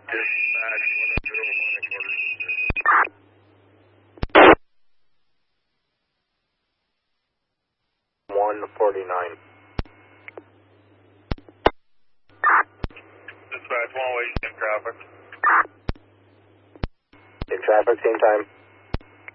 Dispatch 1001 headquarters. 149. Dispatch 108 in traffic. In traffic, same time.